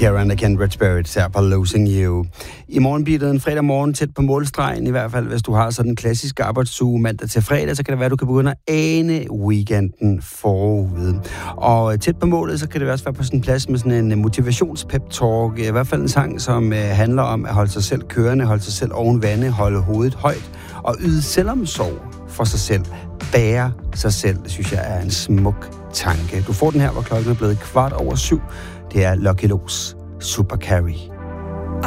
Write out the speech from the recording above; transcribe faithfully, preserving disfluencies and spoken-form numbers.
Sheeran og Kindred Spirits her på Losing You. I morgen bliver det en fredag morgen tæt på målstregen, i hvert fald hvis du har sådan en klassisk arbejdsuge mandag til fredag, så kan det være, at du kan begynde at ane weekenden forude. Og tæt på målet, så kan det også være på sådan en plads med sådan en motivations-pep-talk, i hvert fald en sang, som handler om at holde sig selv kørende, holde sig selv oven vande, holde hovedet højt og yde selvomsorg for sig selv, bære sig selv. Det synes jeg er en smuk tanke. Du får den her, hvor klokken er blevet kvart over syv. Det er Lucky Lo's Super Carry.